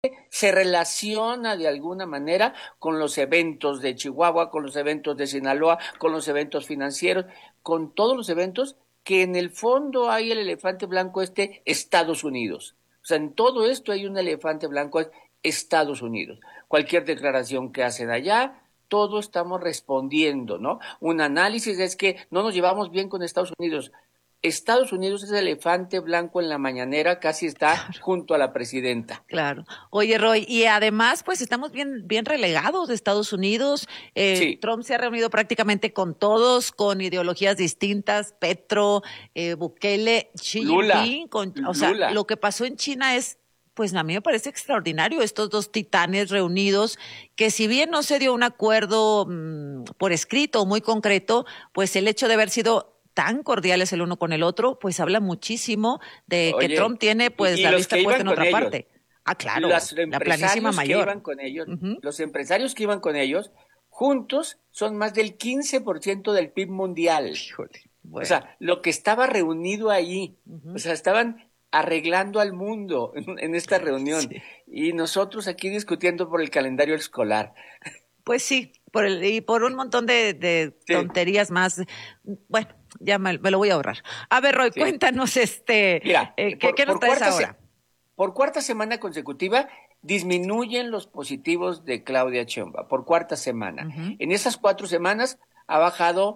se relaciona de alguna manera con los eventos de Chihuahua, con los eventos de Sinaloa, con los eventos financieros, con todos los eventos que en el fondo hay el elefante blanco Estados Unidos. O sea, en todo esto hay un elefante blanco Estados Unidos. Cualquier declaración que hacen allá, todo estamos respondiendo, ¿no? Un análisis es que no nos llevamos bien con Estados Unidos. Estados Unidos es el elefante blanco en la mañanera, casi está junto a la presidenta. Claro. Oye, Roy, y además, pues estamos bien relegados de Estados Unidos. Sí, Trump se ha reunido prácticamente con todos, con ideologías distintas, Petro, Bukele, Xi Lula, Jinping, o sea, Lula. lo que pasó en China es, pues a mí me parece extraordinario, estos dos titanes reunidos, que si bien no se dio un acuerdo por escrito muy concreto, pues el hecho de haber sido tan cordiales el uno con el otro, pues habla muchísimo de que Trump Oye, tiene pues y la los vista que puesta iban en con otra ellos, parte. Ah, claro, la planísima que mayor. iban con ellos, Ujú. los empresarios que iban con ellos, juntos son más del 15% del PIB mundial. Híjole, O bueno. sea, lo que estaba reunido ahí, o Ujú. sea, estaban arreglando al mundo en esta reunión Sí. y nosotros aquí discutiendo por el calendario escolar. Pues sí, y por un montón de Sí, tonterías más. Bueno, ya me lo voy a ahorrar. A ver, Roy, sí. cuéntanos, Mira, ¿qué nos traes ahora? por cuarta semana consecutiva disminuyen los positivos de Claudia Sheinbaum, por cuarta semana. Ujú. En esas 4 semanas ha bajado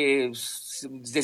de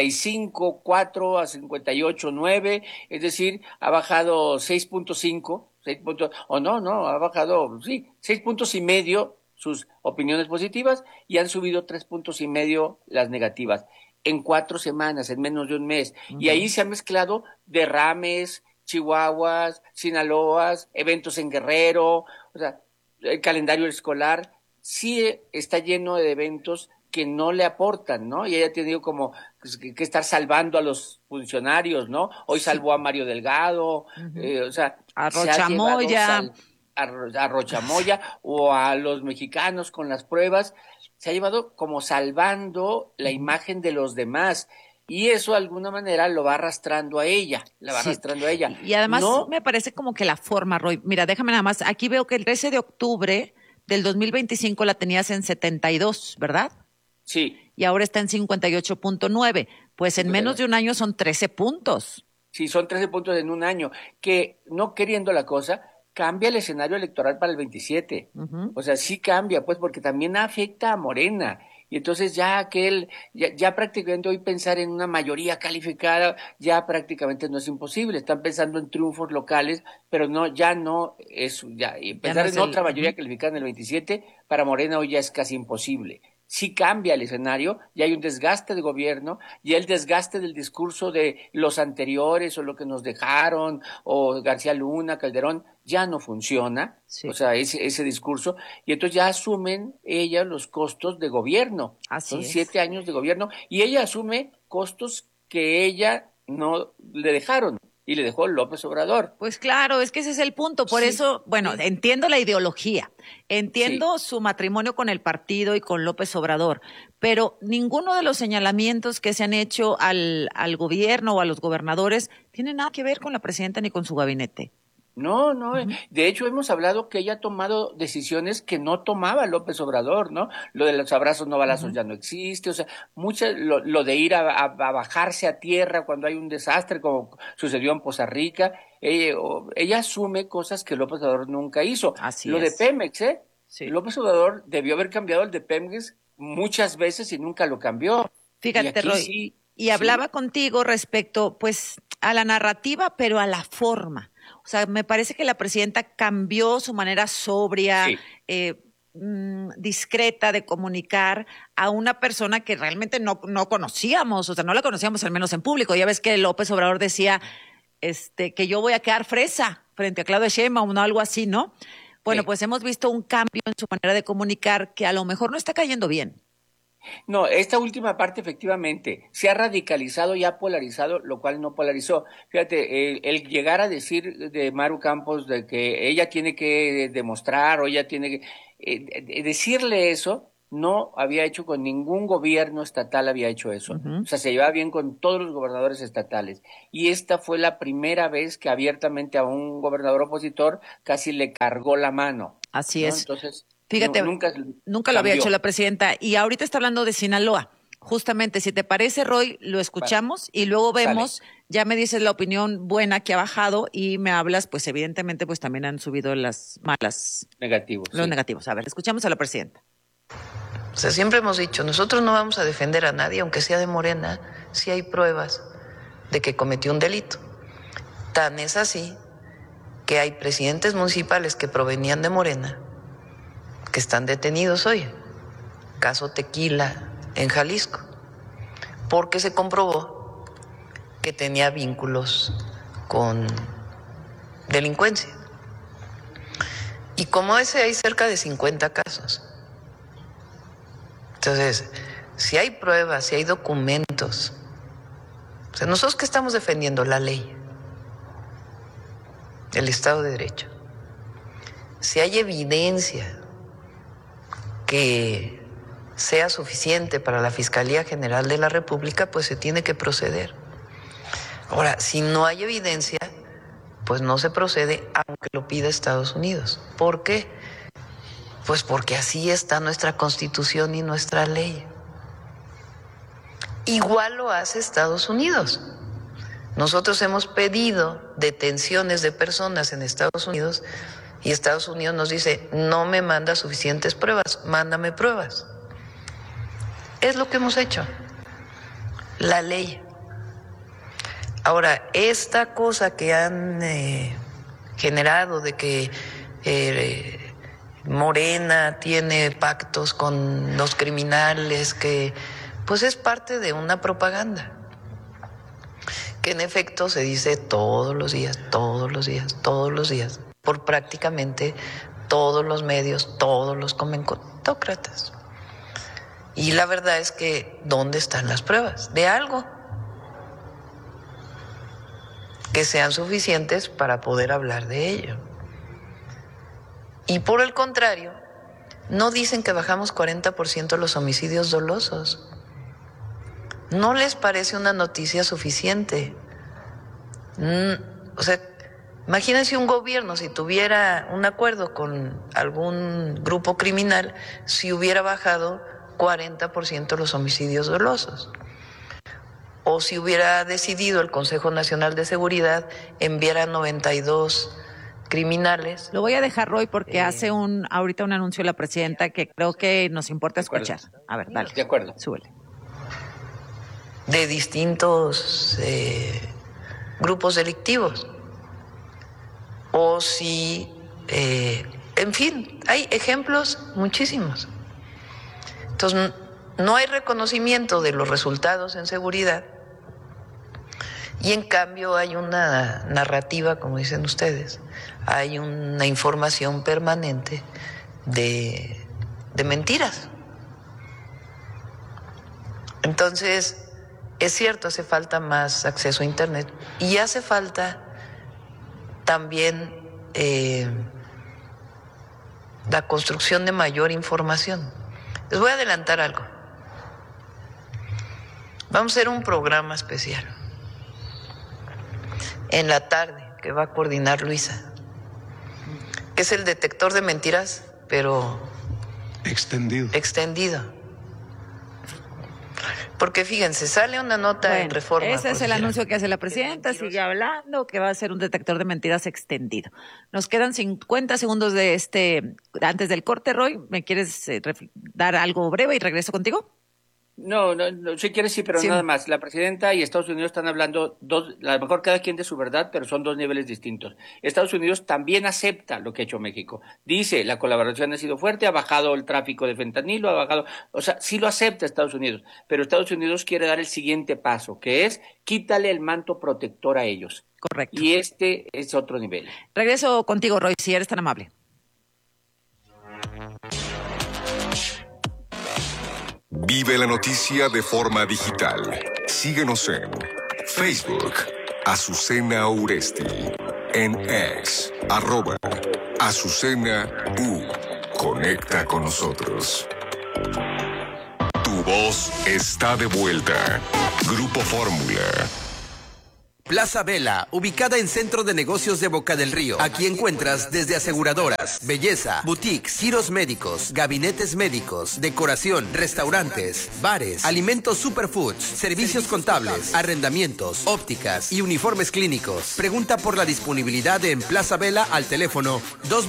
65,4 a 58,9, es decir, ha bajado 6,5, 6 puntos, o no, ha bajado, sí, 6,5 puntos sus opiniones positivas y han subido 3,5 puntos las negativas en 4 semanas, en menos de un mes. Y ahí Ujú. se han mezclado derrames, Chihuahuas, Sinaloas, eventos en Guerrero, o sea, el calendario escolar sí está lleno de eventos que no le aportan, ¿no? Y ella ha tenido como que estar salvando a los funcionarios, ¿no? Hoy Sí. salvó a Mario Delgado, Ujú. o sea, A se ha llevado Rochamoya. a Rochamoya o a los mexicanos con las pruebas, se ha llevado como salvando la Ujú. imagen de los demás. Y eso de alguna manera lo va arrastrando a ella, la va Sí, arrastrando a ella. y además No, me parece como que la forma, Roy, mira, déjame nada más, aquí veo que el 13 de octubre del 2025 la tenías en 72, ¿verdad? sí, Y ahora está en 58.9, pues en menos 59. de un año son 13 puntos. Sí, son 13 puntos en un año, que no queriendo la cosa, cambia el escenario electoral para el 27. Ujú. O sea, sí cambia, pues, porque también afecta a Morena. Y entonces ya prácticamente hoy pensar en una mayoría calificada, ya prácticamente no es imposible. Están pensando en triunfos locales, pero no, ya no es, ya, y Ya no pensar es en otra mayoría ujú. calificada en el 27, para Morena hoy ya es casi imposible. Sí cambia el escenario, ya hay un desgaste de gobierno, y el desgaste del discurso de los anteriores o lo que nos dejaron, o García Luna, Calderón, ya no funciona, o Sí, sea, ese discurso, y entonces ya asumen ella los costos de gobierno. Son así es. 7 años de gobierno y ella asume costos que ella no le dejaron y le dejó López Obrador. Pues claro, es que ese es el punto. Por Sí, eso, bueno, sí, entiendo la ideología, sí. entiendo su matrimonio con el partido y con López Obrador, pero ninguno de los señalamientos que se han hecho al gobierno o a los gobernadores tiene nada que ver con la presidenta ni con su gabinete. No, no, Ujú. de hecho hemos hablado que ella ha tomado decisiones que no tomaba López Obrador, ¿no? Lo de los abrazos no balazos Ujú. ya no existe, o sea, lo de ir a bajarse a tierra cuando hay un desastre, como sucedió en Poza Rica, ella asume cosas que López Obrador nunca hizo. Así Lo de es. Pemex, ¿eh? Sí. López Obrador debió haber cambiado el de Pemex muchas veces y nunca lo cambió. Y Fíjate, aquí Roy, sí, y sí, hablaba contigo respecto, pues, a la narrativa, pero a la forma. O sea, me parece que la presidenta cambió su manera sobria, sí. discreta de comunicar a una persona que realmente no conocíamos, o sea, no la conocíamos al menos en público. Ya ves que López Obrador decía, que yo voy a quedar fresa frente a Claudia Sheinbaum o algo así, ¿no? Bueno, Sí. pues hemos visto un cambio en su manera de comunicar que a lo mejor no está cayendo bien. No, esta última parte efectivamente se ha radicalizado y ha polarizado, lo cual no polarizó. Fíjate, el llegar a decir de Maru Campos de que ella tiene que demostrar o ella tiene que decirle eso no había hecho con ningún gobierno estatal, había hecho eso. O sea, se llevaba bien con todos los gobernadores estatales. Y esta fue la primera vez que abiertamente a un gobernador opositor casi le cargó la mano. Así ¿no? es. Entonces, fíjate, nunca lo había hecho la presidenta. Y ahorita está hablando de Sinaloa. Justamente, si te parece, Roy, lo escuchamos y luego vemos, ya me dices la opinión buena que ha bajado y me hablas, pues evidentemente, pues también han subido las malas. Negativos. Los negativos. A ver, escuchamos a la presidenta. O sea, siempre hemos dicho, nosotros no vamos a defender a nadie, aunque sea de Morena, si hay pruebas de que cometió un delito. Tan es así que hay presidentes municipales que provenían de Morena que están detenidos hoy. Caso Tequila en Jalisco, porque se comprobó que tenía vínculos con delincuencia. Y como ese hay cerca de 50 casos. Entonces, si hay pruebas, si hay documentos, o sea, nosotros que estamos defendiendo la ley, el Estado de Derecho, si hay evidencia que sea suficiente para la Fiscalía General de la República, pues se tiene que proceder. Ahora, si no hay evidencia, pues no se procede aunque lo pida Estados Unidos. ¿Por qué? Pues porque así está nuestra Constitución y nuestra ley. Igual lo hace Estados Unidos. Nosotros hemos pedido detenciones de personas en Estados Unidos y Estados Unidos nos dice, no me manda suficientes pruebas, mándame pruebas. Es lo que hemos hecho. La ley. Ahora, esta cosa que han generado de que Morena tiene pactos con los criminales, que pues es parte de una propaganda que en efecto se dice todos los días, por prácticamente todos los medios, todos los comentócratas. Y la verdad es que, ¿dónde están las pruebas? De algo que sean suficientes para poder hablar de ello. Y por el contrario, no dicen que bajamos 40% los homicidios dolosos. ¿No les parece una noticia suficiente? O sea, imagínense un gobierno, si tuviera un acuerdo con algún grupo criminal, si hubiera bajado 40% los homicidios dolosos. O si hubiera decidido el Consejo Nacional de Seguridad enviar a 92 criminales. Lo voy a dejar, Roy, porque hace ahorita un anuncio la presidenta que creo que nos importa escuchar. A ver, dale. De acuerdo. Súbele. De distintos grupos delictivos. O si, en fin, hay ejemplos muchísimos. Entonces, no hay reconocimiento de los resultados en seguridad y en cambio hay una narrativa, como dicen ustedes, hay una información permanente de mentiras. Entonces, es cierto, hace falta más acceso a Internet y hace falta también la construcción de mayor información. Les voy a adelantar algo. Vamos a hacer un programa especial en la tarde que va a coordinar Luisa, que es el detector de mentiras, pero extendido. Porque fíjense, sale una nota en Reforma. Ese es el anuncio que hace la presidenta, sigue hablando que va a ser un detector de mentiras extendido. Nos quedan 50 segundos de antes del corte, Roy. ¿Me quieres dar algo breve y regreso contigo? No, si quieres sí, pero nada más. La presidenta y Estados Unidos están hablando a lo mejor cada quien de su verdad, pero son dos niveles distintos. Estados Unidos también acepta lo que ha hecho México. Dice, la colaboración ha sido fuerte, ha bajado el tráfico de fentanilo, o sea, sí lo acepta Estados Unidos, pero Estados Unidos quiere dar el siguiente paso, que es quítale el manto protector a ellos. Correcto. Y este es otro nivel. Regreso contigo, Roy, si eres tan amable. Vive la noticia de forma digital. Síguenos en Facebook, Azucena Uresti, en X, @Azucena U. Conecta con nosotros. Tu voz está de vuelta. Grupo Fórmula. Plaza Vela, ubicada en Centro de Negocios de Boca del Río. Aquí encuentras desde aseguradoras, belleza, boutiques, giros médicos, gabinetes médicos, decoración, restaurantes, bares, alimentos superfoods, servicios contables, arrendamientos, ópticas y uniformes clínicos. Pregunta por la disponibilidad en Plaza Vela al teléfono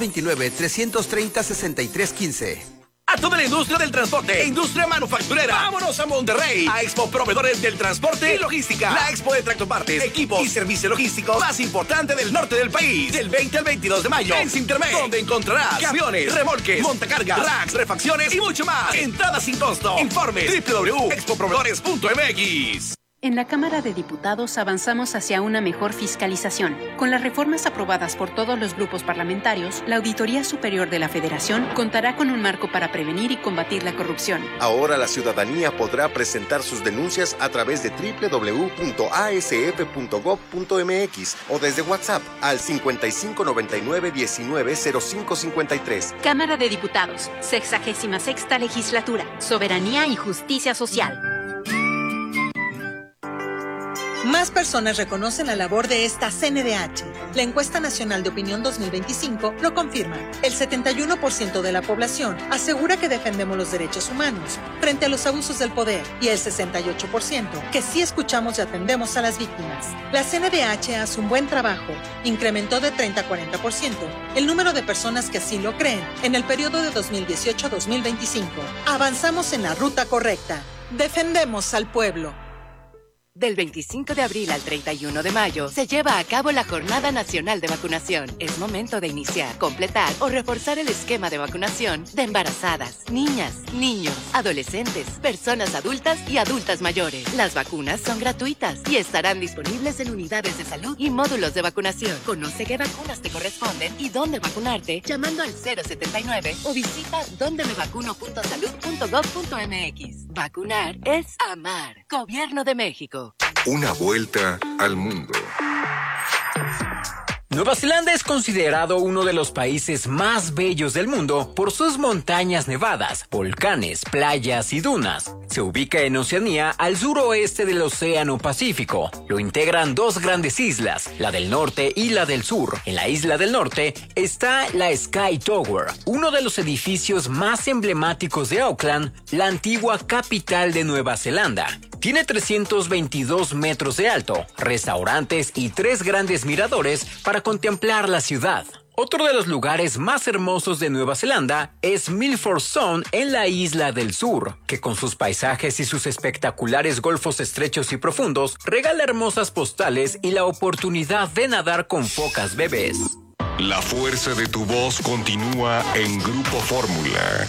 229-330-6315. A toda la industria del transporte e industria manufacturera. Vámonos a Monterrey, a Expo Proveedores del Transporte y Logística. La expo de tractopartes, equipos y servicios logísticos más importante del norte del país. Del 20 al 22 de mayo en Cintermed, donde encontrarás camiones, remolques, montacargas, racks, refacciones y mucho más. Entrada sin costo. Informe www.expoproveedores.mx. En la Cámara de Diputados avanzamos hacia una mejor fiscalización. Con las reformas aprobadas por todos los grupos parlamentarios, la Auditoría Superior de la Federación contará con un marco para prevenir y combatir la corrupción. Ahora la ciudadanía podrá presentar sus denuncias a través de www.asf.gov.mx o desde WhatsApp al 5599-190553. Cámara de Diputados, 66ª Legislatura, Soberanía y Justicia Social. Más personas reconocen la labor de esta CNDH. La encuesta nacional de opinión 2025 lo confirma. El 71% de la población asegura que defendemos los derechos humanos frente a los abusos del poder y el 68% que sí escuchamos y atendemos a las víctimas. La CNDH hace un buen trabajo. Incrementó de 30 a 40% el número de personas que así lo creen en el periodo de 2018 a 2025. Avanzamos en la ruta correcta. Defendemos al pueblo. Del 25 de abril al 31 de mayo se lleva a cabo la Jornada Nacional de Vacunación. Es momento de iniciar, completar o reforzar el esquema de vacunación de embarazadas, niñas, niños, adolescentes, personas adultas y adultas mayores. Las vacunas son gratuitas y estarán disponibles en unidades de salud y módulos de vacunación. Conoce qué vacunas te corresponden y dónde vacunarte llamando al 079 o visita dondemevacuno.salud.gov.mx. Vacunar es amar. Gobierno de México. Una vuelta al mundo. Nueva Zelanda es considerado uno de los países más bellos del mundo por sus montañas nevadas, volcanes, playas y dunas. Se ubica en Oceanía, al suroeste del Océano Pacífico. Lo integran dos grandes islas, la del norte y la del sur. En la isla del norte está la Sky Tower, uno de los edificios más emblemáticos de Auckland, la antigua capital de Nueva Zelanda. Tiene 322 metros de alto, restaurantes y 3 grandes miradores para contemplar la ciudad. Otro de los lugares más hermosos de Nueva Zelanda es Milford Sound en la isla del sur, que con sus paisajes y sus espectaculares golfos estrechos y profundos regala hermosas postales y la oportunidad de nadar con focas bebés. La fuerza de tu voz continúa en Grupo Fórmula.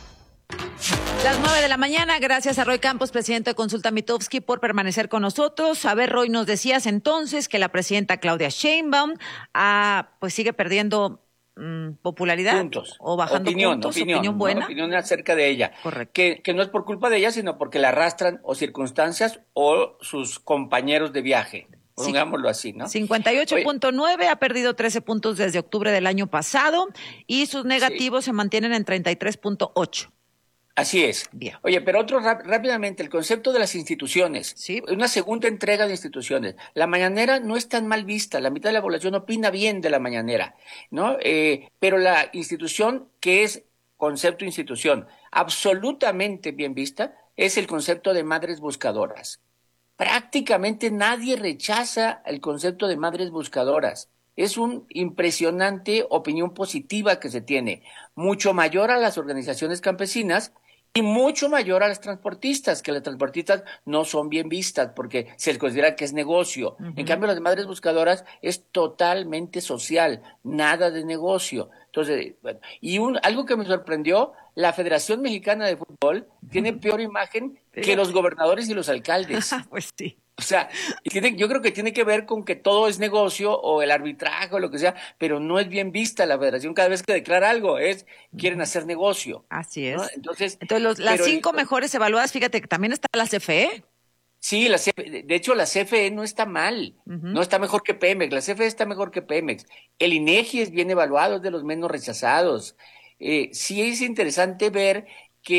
Las 9 de la mañana, gracias a Roy Campos, presidente de Consulta Mitofsky, por permanecer con nosotros. A ver, Roy, nos decías entonces que la presidenta Claudia Sheinbaum pues sigue perdiendo popularidad puntos, o bajando opinión buena. Opinión acerca de ella. Correcto. Que no es por culpa de ella, sino porque la arrastran o circunstancias o sus compañeros de viaje. Pongámoslo así, ¿no? 58.9, ha perdido 13 puntos desde octubre del año pasado y sus negativos se mantienen en 33.8. Así es. Bien. Oye, pero rápidamente, el concepto de las instituciones. Sí. Una segunda entrega de instituciones. La mañanera no es tan mal vista. La mitad de la población opina bien de la mañanera, ¿no? Pero la institución, que es concepto institución, absolutamente bien vista, es el concepto de madres buscadoras. Prácticamente nadie rechaza el concepto de madres buscadoras. Es una impresionante opinión positiva que se tiene, mucho mayor a las organizaciones campesinas y mucho mayor a las transportistas, que las transportistas no son bien vistas porque se les considera que es negocio. Uh-huh. En cambio, las madres buscadoras es totalmente social, nada de negocio. Entonces, bueno, y algo que me sorprendió, la Federación Mexicana de Fútbol tiene peor imagen que los gobernadores y los alcaldes. Pues sí. O sea, yo creo que tiene que ver con que todo es negocio o el arbitraje o lo que sea, pero no es bien vista la federación. Cada vez que declara algo quieren hacer negocio. Así es. ¿No? Entonces las 5 mejores evaluadas, fíjate que también está la CFE. Sí, de hecho la CFE no está mal, no está mejor que Pemex, la CFE está mejor que Pemex. El INEGI es bien evaluado, es de los menos rechazados. Sí es interesante ver que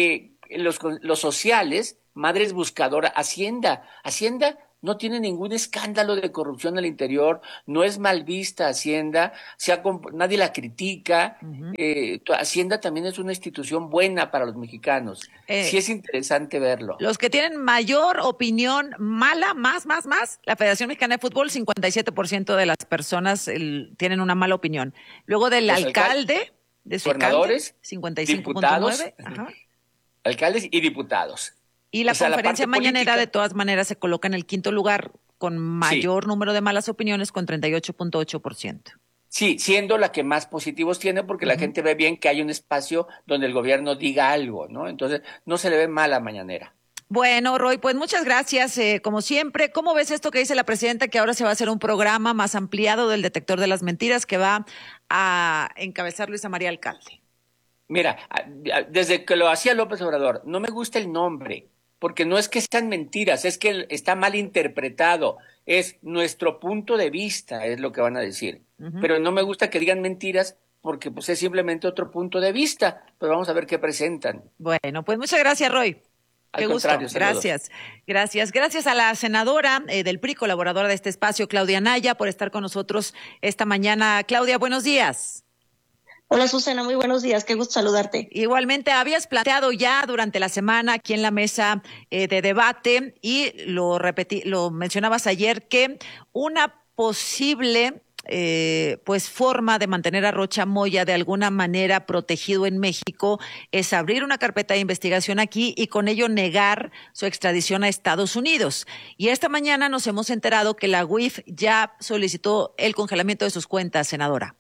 los sociales, Madres Buscadora, Hacienda no tiene ningún escándalo de corrupción al interior, no es mal vista Hacienda, nadie la critica. Hacienda también es una institución buena para los mexicanos. Sí es interesante verlo. Los que tienen mayor opinión mala, más, la Federación Mexicana de Fútbol, 57% de las personas tienen una mala opinión. Luego del alcalde, de su gobernadores, 55.9%. Alcaldes y diputados. Y la conferencia mañanera, de todas maneras, se coloca en el quinto lugar con mayor número de malas opiniones, con 38.8%. Sí, siendo la que más positivos tiene, porque la gente ve bien que hay un espacio donde el gobierno diga algo, ¿no? Entonces, no se le ve mal a mañanera. Bueno, Roy, pues muchas gracias, como siempre. ¿Cómo ves esto que dice la presidenta, que ahora se va a hacer un programa más ampliado del detector de las mentiras que va a encabezar Luisa María Alcalde? Mira, desde que lo hacía López Obrador, no me gusta el nombre, porque no es que sean mentiras, es que está mal interpretado, es nuestro punto de vista, es lo que van a decir. Pero no me gusta que digan mentiras, porque pues es simplemente otro punto de vista, pero vamos a ver qué presentan. Bueno, pues muchas gracias, Roy. Qué gusto. Gracias a la senadora del PRI, colaboradora de este espacio, Claudia Naya, por estar con nosotros esta mañana. Claudia, buenos días. Hola, Susana, muy buenos días, qué gusto saludarte. Igualmente, habías planteado ya durante la semana aquí en la mesa de debate, y lo mencionabas ayer, que una posible forma de mantener a Rocha Moya de alguna manera protegido en México es abrir una carpeta de investigación aquí y con ello negar su extradición a Estados Unidos. Y esta mañana nos hemos enterado que la UIF ya solicitó el congelamiento de sus cuentas, senadora.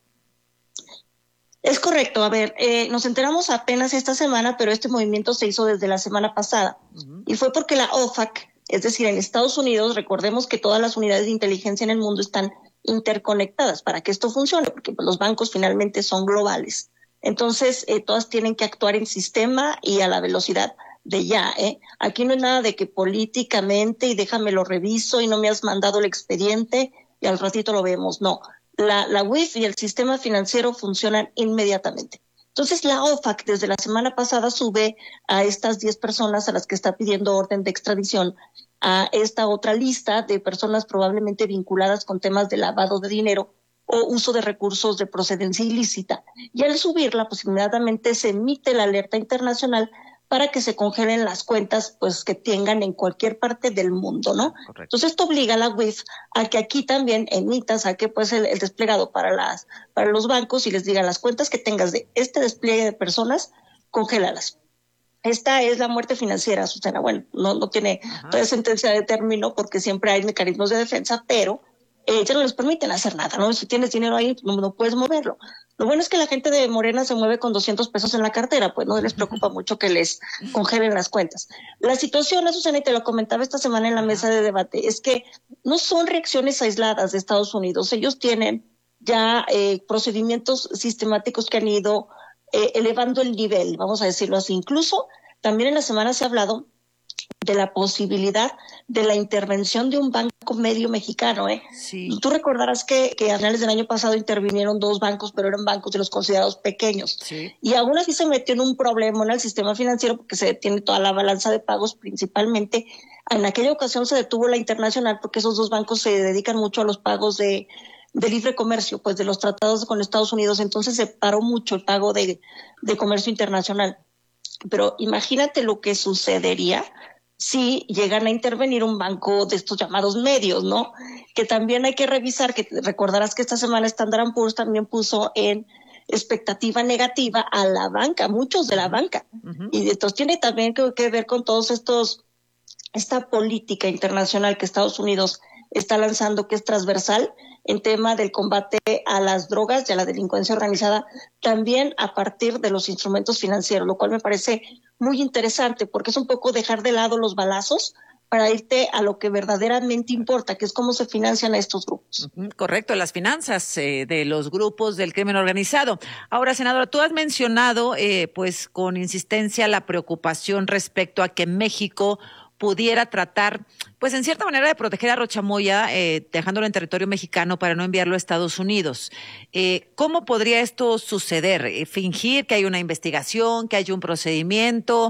Es correcto. A ver, nos enteramos apenas esta semana, pero este movimiento se hizo desde la semana pasada. Y fue porque la OFAC, es decir, en Estados Unidos, recordemos que todas las unidades de inteligencia en el mundo están interconectadas para que esto funcione, porque los bancos finalmente son globales. Entonces, todas tienen que actuar en sistema y a la velocidad de ya. Aquí no es nada de que políticamente y déjame lo reviso y no me has mandado el expediente y al ratito lo vemos. No. La UIF y el sistema financiero funcionan inmediatamente. Entonces, la OFAC desde la semana pasada sube a estas 10 personas a las que está pidiendo orden de extradición a esta otra lista de personas probablemente vinculadas con temas de lavado de dinero o uso de recursos de procedencia ilícita. Y al subirla, pues inmediatamente se emite la alerta internacional para que se congelen las cuentas pues que tengan en cualquier parte del mundo, ¿no? Correcto. Entonces esto obliga a la UIF a que aquí también emita, saque pues el desplegado para los bancos y les diga las cuentas que tengas de este despliegue de personas, congélalas. Esta es la muerte financiera, Susana. Bueno, no tiene toda sentencia de término porque siempre hay mecanismos de defensa, pero ya no les permiten hacer nada, ¿no? Si tienes dinero ahí, no puedes moverlo. Lo bueno es que la gente de Morena se mueve con 200 pesos en la cartera, pues no les preocupa mucho que les congelen las cuentas. La situación, Susana, y te lo comentaba esta semana en la mesa de debate, es que no son reacciones aisladas de Estados Unidos. Ellos tienen ya procedimientos sistemáticos que han ido elevando el nivel, vamos a decirlo así. Incluso también en la semana se ha hablado de la posibilidad de la intervención de un banco medio mexicano. Sí. Tú recordarás que a finales del año pasado intervinieron 2 bancos, pero eran bancos de los considerados pequeños. Sí. Y aún así se metió en un problema en el sistema financiero porque se detiene toda la balanza de pagos principalmente. En aquella ocasión se detuvo la internacional porque esos 2 bancos se dedican mucho a los pagos de libre comercio, pues de los tratados con Estados Unidos. Entonces se paró mucho el pago de comercio internacional. Pero imagínate lo que sucedería si llegan a intervenir un banco de estos llamados medios, ¿no? Que también hay que revisar, que recordarás que esta semana Standard & Poor's también puso en expectativa negativa a la banca, muchos de la banca. Y entonces tiene también que ver con todos esta política internacional que Estados Unidos está lanzando, que es transversal en tema del combate a las drogas y a la delincuencia organizada, también a partir de los instrumentos financieros, lo cual me parece muy interesante porque es un poco dejar de lado los balazos para irte a lo que verdaderamente importa, que es cómo se financian a estos grupos. Correcto, las finanzas de los grupos del crimen organizado. Ahora, senadora, tú has mencionado pues con insistencia la preocupación respecto a que México pudiera tratar, pues en cierta manera, de proteger a Rocha Moya, dejándolo en territorio mexicano para no enviarlo a Estados Unidos. ¿Cómo podría esto suceder? ¿Fingir que hay una investigación, que hay un procedimiento,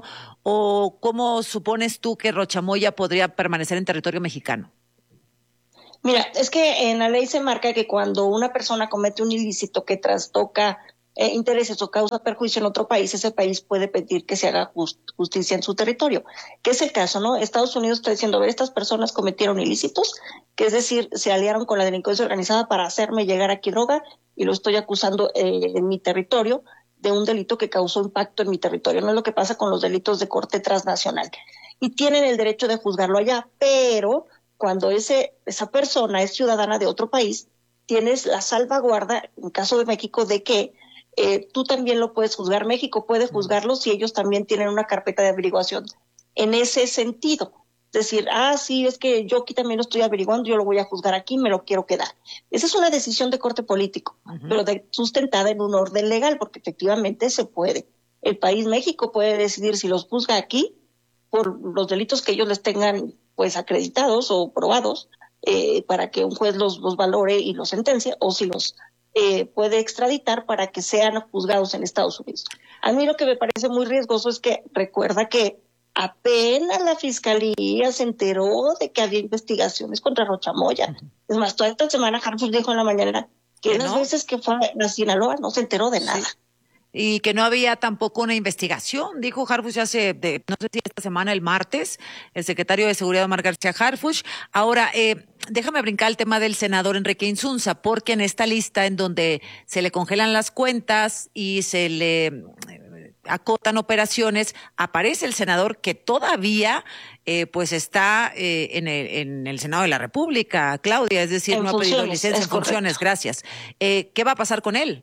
o cómo supones tú que Rocha Moya podría permanecer en territorio mexicano? Mira, es que en la ley se marca que cuando una persona comete un ilícito que trastoca intereses o causa perjuicio en otro país, ese país puede pedir que se haga justicia en su territorio, que es el caso, ¿no? Estados Unidos está diciendo, a ver, estas personas cometieron ilícitos, que es decir, se aliaron con la delincuencia organizada para hacerme llegar aquí droga y lo estoy acusando en mi territorio de un delito que causó impacto en mi territorio. No es lo que pasa con los delitos de corte transnacional. Y tienen el derecho de juzgarlo allá, pero cuando esa persona es ciudadana de otro país, tienes la salvaguarda, en caso de México, de que tú también lo puedes juzgar. México puede juzgarlo si ellos también tienen una carpeta de averiguación en ese sentido. Es decir, sí, es que yo aquí también lo estoy averiguando, yo lo voy a juzgar aquí, me lo quiero quedar. Esa es una decisión de corte político, pero sustentada en un orden legal, porque efectivamente se puede. El país México puede decidir si los juzga aquí por los delitos que ellos les tengan pues acreditados o probados para que un juez los valore y los sentencie, o si los puede extraditar para que sean juzgados en Estados Unidos. A mí lo que me parece muy riesgoso es que recuerda que apenas la fiscalía se enteró de que había investigaciones contra Rocha Moya. Es más, toda esta semana Harfuch dijo en la mañana que las veces que fue a Sinaloa no se enteró de nada. Y que no había tampoco una investigación, dijo Harfuch no sé si esta semana, el martes, el secretario de Seguridad Omar García Harfuch. Ahora, déjame brincar el tema del senador Enrique Insunza, porque en esta lista en donde se le congelan las cuentas y se le acotan operaciones, aparece el senador que todavía pues está en el Senado de la República, Claudia, es decir, no ha pedido licencia en funciones, gracias. ¿Qué va a pasar con él?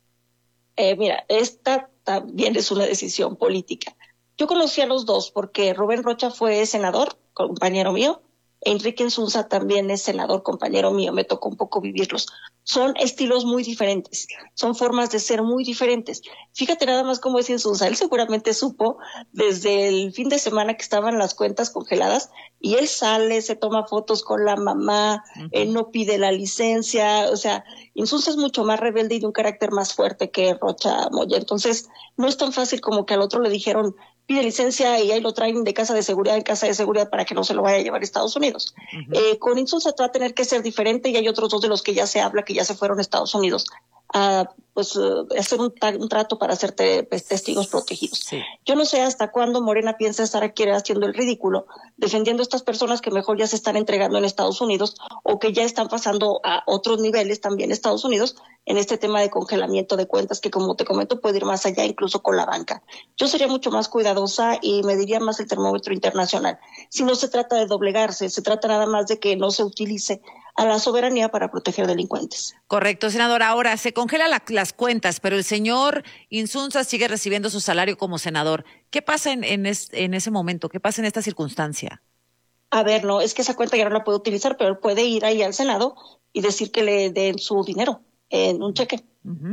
Mira, esta también es una decisión política. Yo conocí a los dos porque Rubén Rocha fue senador, compañero mío, Enrique Insunza también es senador, compañero mío, me tocó un poco vivirlos. Son estilos muy diferentes, son formas de ser muy diferentes. Fíjate nada más cómo es Insunza, él seguramente supo desde el fin de semana que estaban las cuentas congeladas y él sale, se toma fotos con la mamá, él no pide la licencia, o sea, Insunza es mucho más rebelde y de un carácter más fuerte que Rocha Moya, entonces no es tan fácil como que al otro le dijeron pide licencia y ahí lo traen de casa de seguridad en casa de seguridad para que no se lo vaya a llevar a Estados Unidos. Con Insunza va a tener que ser diferente y hay otros dos de los que ya se habla que ya se fueron a Estados Unidos a hacer un trato para ser testigos protegidos. Sí. Yo no sé hasta cuándo Morena piensa estar aquí haciendo el ridículo, defendiendo a estas personas que mejor ya se están entregando en Estados Unidos o que ya están pasando a otros niveles también en Estados Unidos en este tema de congelamiento de cuentas que, como te comento, puede ir más allá incluso con la banca. Yo sería mucho más cuidadosa y mediría más el termómetro internacional. Si no se trata de doblegarse, se trata nada más de que no se utilice a la soberanía para proteger delincuentes. Correcto, senadora. Ahora, se congelan las cuentas, pero el señor Insunza sigue recibiendo su salario como senador. ¿Qué pasa en ese momento? ¿Qué pasa en esta circunstancia? A ver, no, es que esa cuenta ya no la puede utilizar, pero él puede ir ahí al Senado y decir que le den su dinero en un cheque.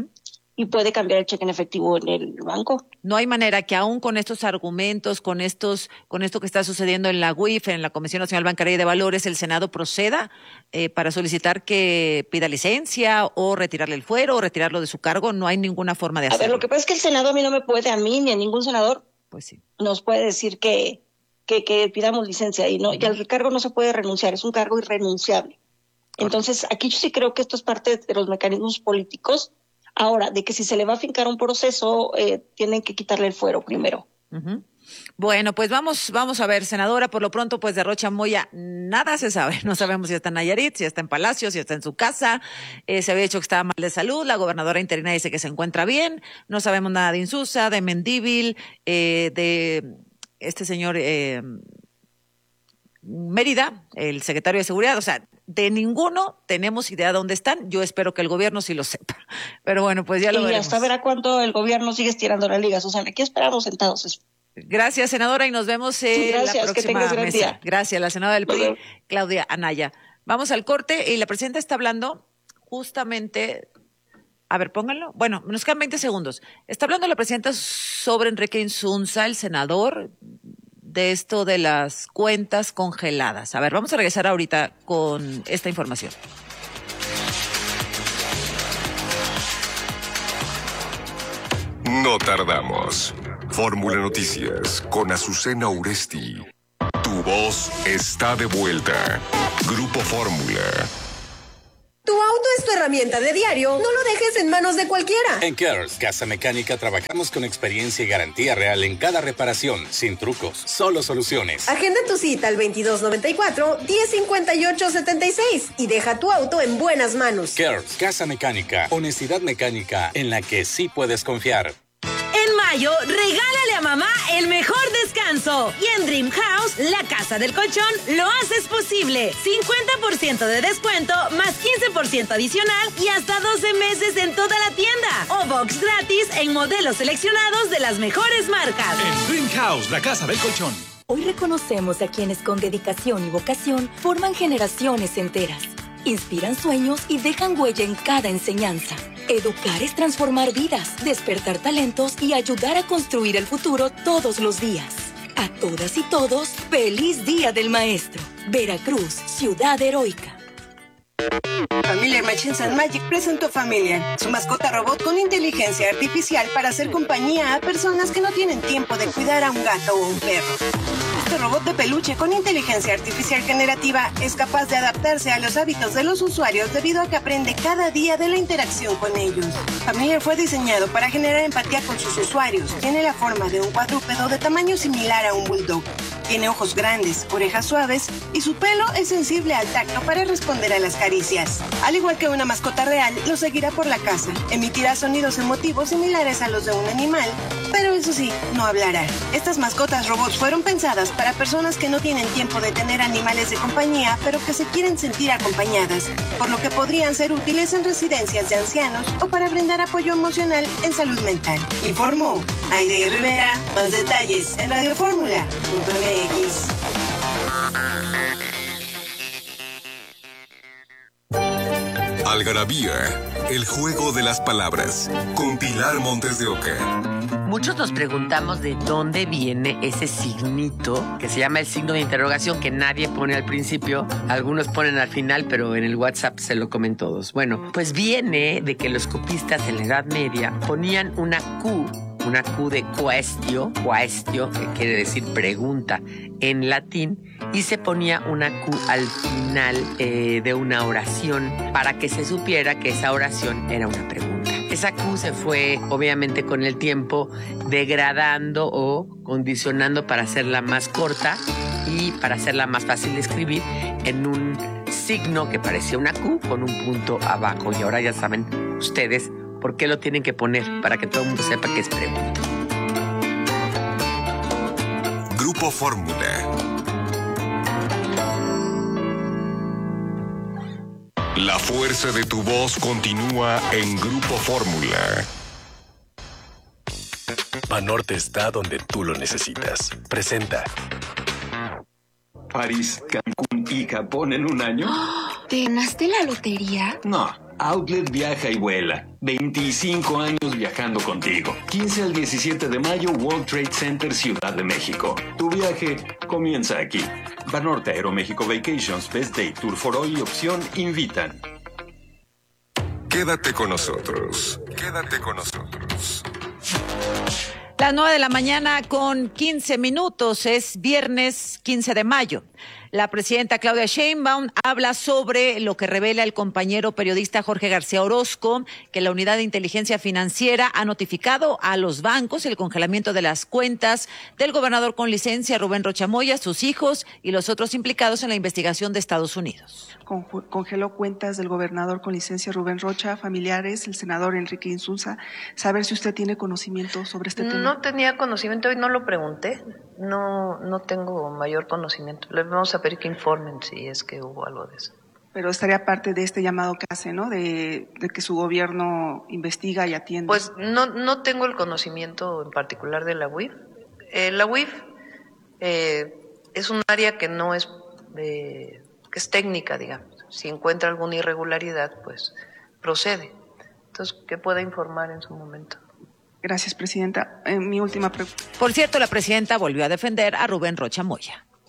Y puede cambiar el cheque en efectivo en el banco. No hay manera que aún con estos argumentos, con esto que está sucediendo en la UIF, en la Comisión Nacional Bancaria y de Valores, el Senado proceda para solicitar que pida licencia o retirarle el fuero o retirarlo de su cargo. No hay ninguna forma de hacerlo. A ver, lo que pasa es que el Senado a mí no me puede, a mí ni a ningún senador, pues sí, nos puede decir que pidamos licencia y no, y al cargo no se puede renunciar, es un cargo irrenunciable. Entonces, aquí yo sí creo que esto es parte de los mecanismos políticos. Ahora, de que si se le va a fincar un proceso, tienen que quitarle el fuero primero. Bueno, pues vamos a ver, senadora, por lo pronto, pues de Rocha Moya nada se sabe. No sabemos si está en Nayarit, si está en Palacio, si está en su casa. Se había dicho que estaba mal de salud. La gobernadora interina dice que se encuentra bien. No sabemos nada de Insunza, de Mendívil, de este señor Mérida, el secretario de Seguridad. O sea, de ninguno tenemos idea de dónde están. Yo espero que el gobierno sí lo sepa. Pero bueno, pues ya lo veremos. Y hasta verá cuánto el gobierno sigue estirando la liga, Susana. Aquí esperamos sentados. Gracias, senadora, y nos vemos gracias, la próxima que tengas gran mesa. Día. Gracias, la senadora del PRI, Claudia Anaya. Vamos al corte y la presidenta está hablando justamente... A ver, pónganlo. Bueno, nos quedan 20 segundos. Está hablando la presidenta sobre Enrique Insunza, el senador, de esto de las cuentas congeladas. A ver, vamos a regresar ahorita con esta información. No tardamos. Fórmula Noticias con Azucena Uresti. Tu voz está de vuelta. Grupo Fórmula. Tu auto es tu herramienta de diario, no lo dejes en manos de cualquiera. En Cares Casa Mecánica trabajamos con experiencia y garantía real en cada reparación, sin trucos, solo soluciones. Agenda tu cita al 2294-1058-76 y deja tu auto en buenas manos. Cares Casa Mecánica, honestidad mecánica en la que sí puedes confiar. En mayo, regálale a mamá el mejor descanso. Y en Dream House, la casa del colchón, lo haces posible. 50% de descuento, más 15% adicional y hasta 12 meses en toda la tienda. O box gratis en modelos seleccionados de las mejores marcas. En Dream House, la casa del colchón. Hoy reconocemos a quienes con dedicación y vocación forman generaciones enteras. Inspiran sueños y dejan huella en cada enseñanza. Educar es transformar vidas, despertar talentos y ayudar a construir el futuro todos los días. A todas y todos, ¡feliz Día del Maestro! Veracruz, ciudad heroica. Familiar Machines and Magic presentó Familiar, su mascota robot con inteligencia artificial para hacer compañía a personas que no tienen tiempo de cuidar a un gato o un perro. Este robot de peluche con inteligencia artificial generativa es capaz de adaptarse a los hábitos de los usuarios debido a que aprende cada día de la interacción con ellos. Familiar fue diseñado para generar empatía con sus usuarios. Tiene la forma de un cuadrúpedo de tamaño similar a un bulldog. Tiene ojos grandes, orejas suaves y su pelo es sensible al tacto para responder a las caricias. Al igual que una mascota real, lo seguirá por la casa. Emitirá sonidos emotivos similares a los de un animal, pero eso sí, no hablará. Estas mascotas robots fueron pensadas para personas que no tienen tiempo de tener animales de compañía, pero que se quieren sentir acompañadas, por lo que podrían ser útiles en residencias de ancianos o para brindar apoyo emocional en salud mental. Informó Aide Rivera. Más detalles en radioformula.mx. Algarabía, el juego de las palabras, con Pilar Montes de Oca. Muchos nos preguntamos de dónde viene ese signito que se llama el signo de interrogación, que nadie pone al principio, algunos ponen al final, pero en el WhatsApp se lo comen todos. Bueno, pues viene de que los copistas en la Edad Media ponían una Q de quaestio, que quiere decir pregunta en latín, y se ponía una Q al final de una oración para que se supiera que esa oración era una pregunta. Esa Q se fue, obviamente, con el tiempo degradando o condicionando para hacerla más corta y para hacerla más fácil de escribir en un signo que parecía una Q con un punto abajo. Y ahora ya saben ustedes por qué lo tienen que poner, para que todo el mundo sepa que es pregunta. Grupo Fórmula. La fuerza de tu voz continúa en Grupo Fórmula. Banorte está donde tú lo necesitas. Presenta. París, Cancún y Japón en un año. ¿Te ganaste la lotería? No, Outlet viaja y vuela. 25 años viajando contigo. 15 al 17 de mayo, World Trade Center, Ciudad de México. Tu viaje comienza aquí. Banorte Aeroméxico Vacations, Best Day Tour for All y Opción invitan. Quédate con nosotros. Quédate con nosotros. Las 9:00 a.m. con 15 minutos, es viernes 15 de mayo. La presidenta Claudia Sheinbaum habla sobre lo que revela el compañero periodista Jorge García Orozco, que la Unidad de Inteligencia Financiera ha notificado a los bancos el congelamiento de las cuentas del gobernador con licencia Rubén Rocha Moya, sus hijos y los otros implicados en la investigación de Estados Unidos. Congeló cuentas del gobernador con licencia Rubén Rocha, familiares, el senador Enrique Insulza. Saber si usted tiene conocimiento sobre este tema. No tenía conocimiento y no lo pregunté. No tengo mayor conocimiento. Les vamos a pedir que informen si es que hubo algo de eso. Pero estaría parte de este llamado que hace, ¿no? De que su gobierno investiga y atiende. Pues no tengo el conocimiento en particular de la UIF. La UIF es un área que no es que es técnica, digamos. Si encuentra alguna irregularidad, pues procede. Entonces, que pueda informar en su momento. Gracias, presidenta. Mi última pregunta. Por cierto, la presidenta volvió a defender a Rubén Rocha Moya.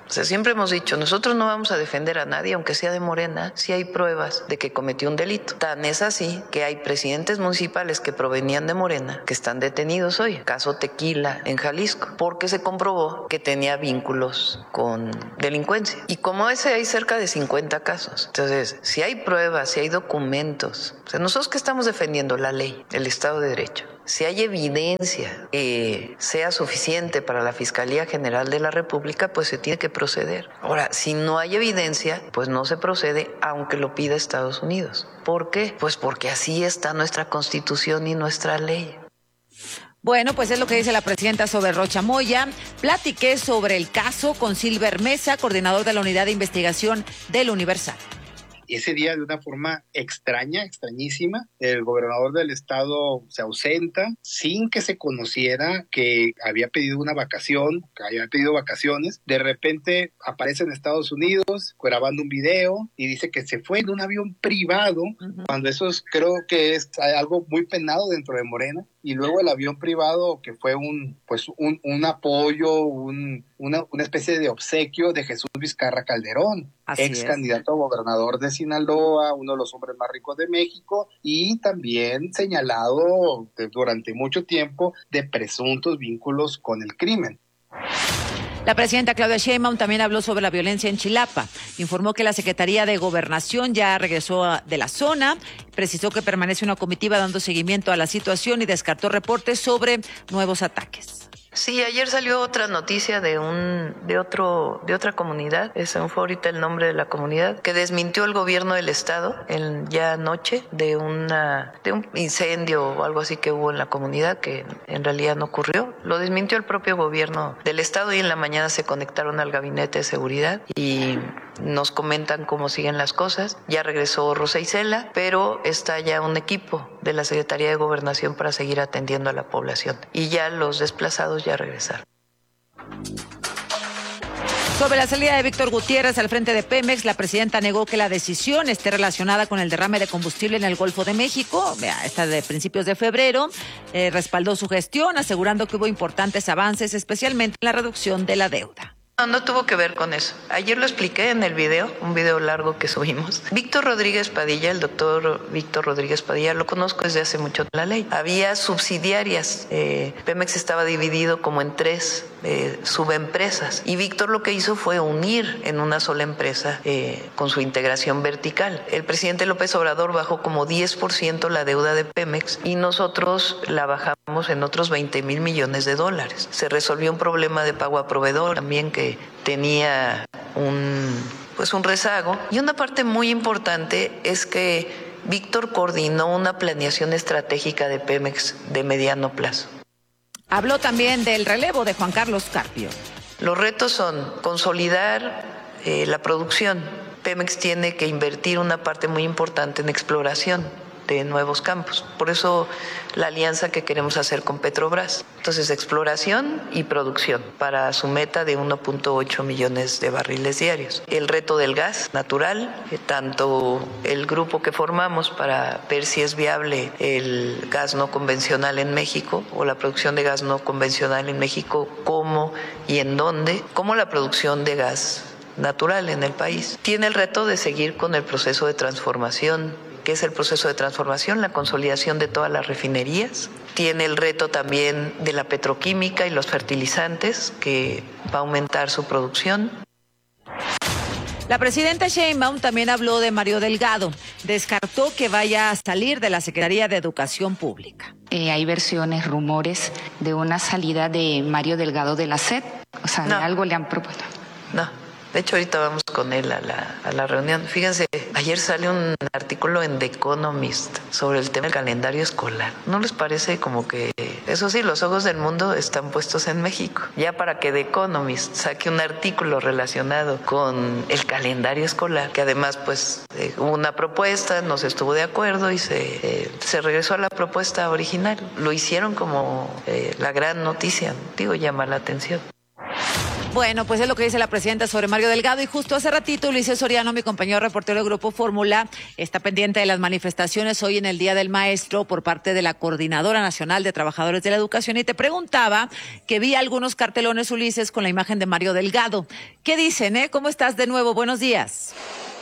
O sea, siempre hemos dicho, nosotros no vamos a defender a nadie, aunque sea de Morena, si hay pruebas de que cometió un delito. Tan es así que hay presidentes municipales que provenían de Morena que están detenidos hoy. Caso Tequila en Jalisco, porque se comprobó que tenía vínculos con delincuencia. Y como ese hay cerca de 50 casos. Entonces, si hay pruebas, si hay documentos, o sea, nosotros que estamos defendiendo la ley, el Estado de Derecho. Si hay evidencia que sea suficiente para la Fiscalía General de la República, pues se tiene que proceder. Ahora, si no hay evidencia, pues no se procede, aunque lo pida Estados Unidos. ¿Por qué? Pues porque así está nuestra Constitución y nuestra ley. Bueno, pues es lo que dice la presidenta sobre Rocha Moya. Platiqué sobre el caso con Silver Mesa, coordinador de la Unidad de Investigación del Universal. Ese día, de una forma extrañísima, el gobernador del estado se ausenta sin que se conociera que había pedido una vacación, que había pedido vacaciones. De repente aparece en Estados Unidos grabando un video y dice que se fue en un avión privado, cuando eso creo que es algo muy penado dentro de Morena. Y luego el avión privado, que fue un apoyo, una especie de obsequio de Jesús Vizcarra Calderón, ex candidato a gobernador de Sinaloa, uno de los hombres más ricos de México, y también señalado durante mucho tiempo de presuntos vínculos con el crimen. La presidenta Claudia Sheinbaum también habló sobre la violencia en Chilapa. Informó que la Secretaría de Gobernación ya regresó de la zona. Precisó que permanece una comitiva dando seguimiento a la situación y descartó reportes sobre nuevos ataques. Sí, ayer salió otra noticia de otra comunidad, ese fue ahorita el nombre de la comunidad, que desmintió el gobierno del estado ya anoche de un incendio o algo así que hubo en la comunidad, que en realidad no ocurrió. Lo desmintió el propio gobierno del estado y en la mañana se conectaron al gabinete de seguridad y nos comentan cómo siguen las cosas. Ya regresó Rosa Isela, pero está ya un equipo de la Secretaría de Gobernación para seguir atendiendo a la población. Y ya los desplazados ya regresaron. Sobre la salida de Víctor Gutiérrez al frente de Pemex, la presidenta negó que la decisión esté relacionada con el derrame de combustible en el Golfo de México. Esta de principios de febrero. Respaldó su gestión, asegurando que hubo importantes avances, especialmente en la reducción de la deuda. No tuvo que ver con eso. Ayer lo expliqué en el video, un video largo que subimos. Víctor Rodríguez Padilla, el doctor Víctor Rodríguez Padilla, lo conozco desde hace mucho la ley. Había subsidiarias. Pemex estaba dividido como en 3 subempresas. Y Víctor lo que hizo fue unir en una sola empresa con su integración vertical. El presidente López Obrador bajó como 10% la deuda de Pemex y nosotros la bajamos en otros 20,000 millones de dólares. Se resolvió un problema de pago a proveedor también que tenía un rezago. Y una parte muy importante es que Víctor coordinó una planeación estratégica de Pemex de mediano plazo. Habló también del relevo de Juan Carlos Carpio. Los retos son consolidar la producción. Pemex tiene que invertir una parte muy importante en exploración de nuevos campos. Por eso la alianza que queremos hacer con Petrobras. Entonces, exploración y producción para su meta de 1.8 millones de barriles diarios. El reto del gas natural, tanto el grupo que formamos para ver si es viable el gas no convencional en México o la producción de gas no convencional en México, cómo y en dónde, como la producción de gas natural en el país. Tiene el reto de seguir con el proceso de transformación. ¿Qué es el proceso de transformación? La consolidación de todas las refinerías. Tiene el reto también de la petroquímica y los fertilizantes, que va a aumentar su producción. La presidenta Sheinbaum también habló de Mario Delgado. Descartó que vaya a salir de la Secretaría de Educación Pública. Hay versiones, rumores de una salida de Mario Delgado de la SED. O sea, no. ¿Algo le han propuesto? No. De hecho, ahorita vamos con él a la reunión. Fíjense, ayer sale un artículo en The Economist sobre el tema del calendario escolar. ¿No les parece como que, eso sí, los ojos del mundo están puestos en México? Ya para que The Economist saque un artículo relacionado con el calendario escolar, que además pues hubo una propuesta, no se estuvo de acuerdo y se regresó a la propuesta original. Lo hicieron como la gran noticia, llama la atención. Bueno, pues es lo que dice la presidenta sobre Mario Delgado, y justo hace ratito Ulises Soriano, mi compañero reportero del Grupo Fórmula, está pendiente de las manifestaciones hoy en el Día del Maestro por parte de la Coordinadora Nacional de Trabajadores de la Educación, y te preguntaba que vi algunos cartelones, Ulises, con la imagen de Mario Delgado. ¿Qué dicen, ¿Cómo estás de nuevo? Buenos días.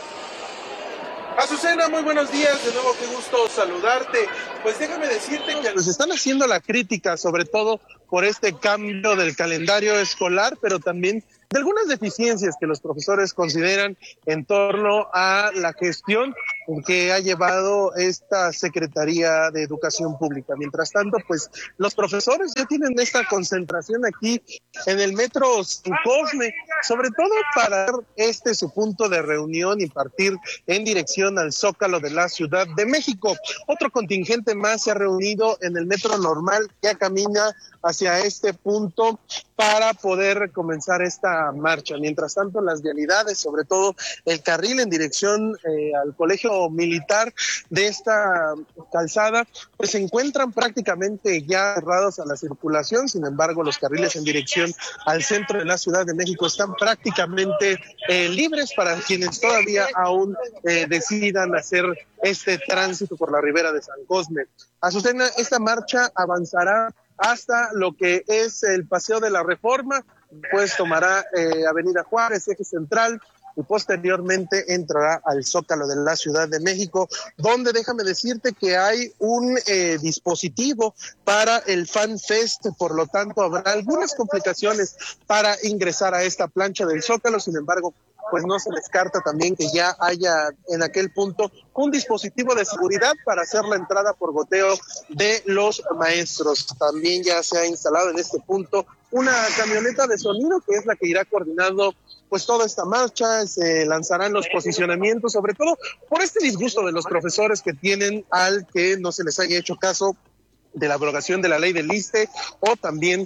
Azucena, muy buenos días, de nuevo qué gusto saludarte. Pues déjame decirte que nos están haciendo la crítica, sobre todo por este cambio del calendario escolar, pero también de algunas deficiencias que los profesores consideran en torno a la gestión que ha llevado esta Secretaría de Educación Pública. Mientras tanto, pues los profesores ya tienen esta concentración aquí en el Metro San Cosme, sobre todo para su punto de reunión y partir en dirección al Zócalo de la Ciudad de México. Otro contingente más se ha reunido en el Metro Normal, ya camina hacia este punto para poder comenzar esta marcha. Mientras tanto, las vialidades, sobre todo el carril en dirección al Colegio Militar de esta calzada, pues se encuentran prácticamente ya cerrados a la circulación. Sin embargo, los carriles en dirección al centro de la Ciudad de México están prácticamente libres para quienes todavía aún decidan hacer este tránsito por la ribera de San Cosme. Azucena, esta marcha avanzará hasta lo que es el Paseo de la Reforma, pues tomará Avenida Juárez, Eje Central, y posteriormente entrará al Zócalo de la Ciudad de México, donde déjame decirte que hay un dispositivo para el Fan Fest, por lo tanto habrá algunas complicaciones para ingresar a esta plancha del Zócalo. Sin embargo, pues no se descarta también que ya haya en aquel punto un dispositivo de seguridad para hacer la entrada por goteo de los maestros. También ya se ha instalado en este punto una camioneta de sonido que es la que irá coordinando pues toda esta marcha. Se lanzarán los posicionamientos, sobre todo por este disgusto de los profesores que tienen al que no se les haya hecho caso de la abrogación de la ley del ISSSTE, o también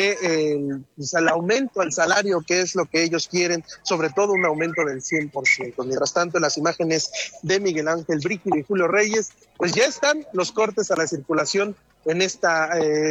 de el aumento al salario, que es lo que ellos quieren, sobre todo un aumento del 100%. Mientras tanto, en las imágenes de Miguel Ángel Brígido y Julio Reyes, pues ya están los cortes a la circulación en esta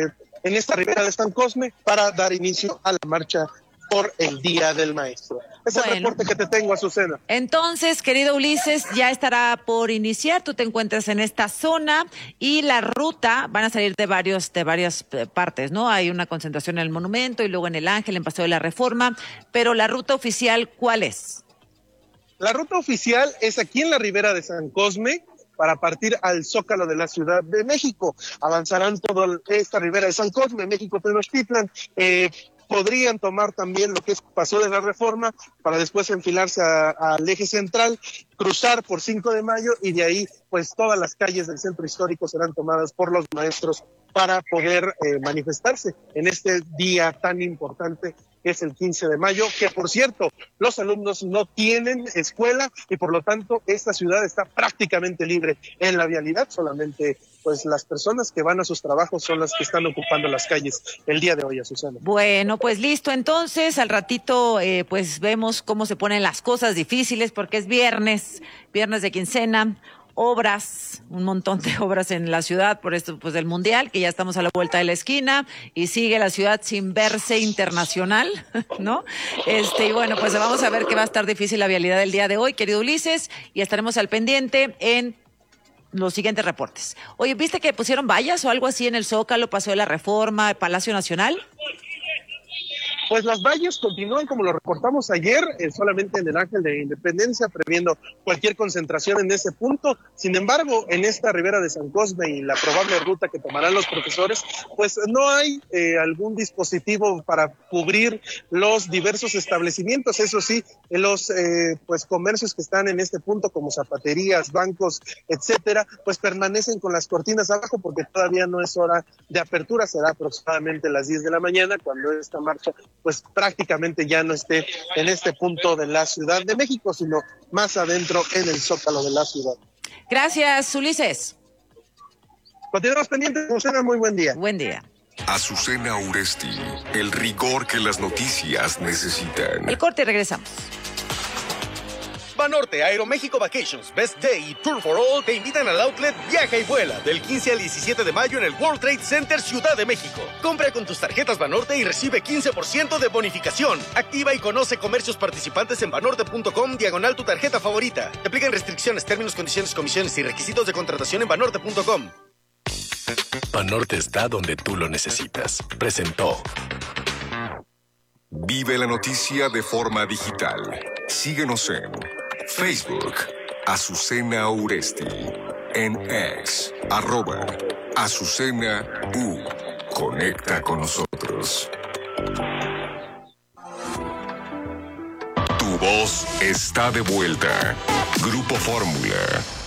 ribera de San Cosme para dar inicio a la marcha por el Día del Maestro. Es el reporte que te tengo, Azucena. Entonces, querido Ulises, ya estará por iniciar. Tú te encuentras en esta zona y la ruta van a salir de varias partes, ¿no? Hay una concentración en el Monumento y luego en el Ángel, en Paseo de la Reforma. Pero la ruta oficial, ¿cuál es? La ruta oficial es aquí en la ribera de San Cosme, para partir al Zócalo de la Ciudad de México. Avanzarán toda esta ribera de San Cosme, México, Tenochtitlan. Podrían tomar también lo que es Paseo de la Reforma para después enfilarse al Eje Central, cruzar por 5 de Mayo y de ahí pues todas las calles del centro histórico serán tomadas por los maestros para poder manifestarse en este día tan importante que es el 15 de mayo, que por cierto, los alumnos no tienen escuela y por lo tanto esta ciudad está prácticamente libre en la vialidad. Solamente pues las personas que van a sus trabajos son las que están ocupando las calles el día de hoy, Azucena. Bueno, pues listo, entonces al ratito pues vemos cómo se ponen las cosas difíciles porque es viernes de quincena. Obras, un montón de obras en la ciudad por esto pues del Mundial, que ya estamos a la vuelta de la esquina y sigue la ciudad sin verse internacional, ¿no? Y bueno, pues vamos a ver que va a estar difícil la vialidad del día de hoy, querido Ulises, y estaremos al pendiente en los siguientes reportes. Oye, ¿viste que pusieron vallas o algo así en el Zócalo, Paseo de la Reforma, Palacio Nacional? Pues las vallas continúan como lo reportamos ayer, solamente en el Ángel de Independencia, previendo cualquier concentración en ese punto. Sin embargo, en esta ribera de San Cosme y la probable ruta que tomarán los profesores, pues no hay algún dispositivo para cubrir los diversos establecimientos. Eso sí, los pues comercios que están en este punto, como zapaterías, bancos, etcétera, pues permanecen con las cortinas abajo porque todavía no es hora de apertura. Será aproximadamente las 10 de la mañana cuando esta marcha pues prácticamente ya no esté en este punto de la Ciudad de México, sino más adentro en el Zócalo de la ciudad. Gracias, Ulises. Continuamos pendientes, Azucena, muy buen día. Buen día. Azucena Uresti, el rigor que las noticias necesitan. El corte y regresamos. Banorte, Aeroméxico Vacations, Best Day y Tour for All te invitan al outlet Viaja y Vuela del 15 al 17 de mayo en el World Trade Center Ciudad de México. Compra con tus tarjetas Banorte y recibe 15% de bonificación. Activa y conoce comercios participantes en banorte.com/tu tarjeta favorita. Te aplican restricciones, términos, condiciones, comisiones y requisitos de contratación en banorte.com. Banorte está donde tú lo necesitas. Presentó. Vive la noticia de forma digital. Síguenos en Facebook, Azucena Uresti, en X, @Azucena U. Conecta con nosotros. Tu voz está de vuelta. Grupo Fórmula.